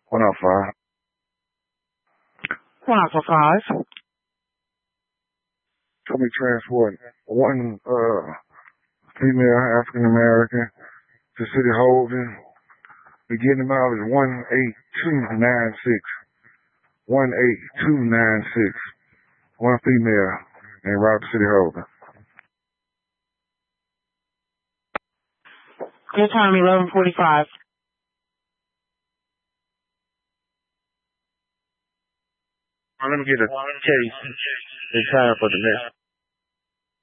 105. 105. Somebody transport one female African American to City Holding. Beginning mileage 18296. 18296. One female named Route to City Holding. Good time, 11:45. Let me get a case in time for the next.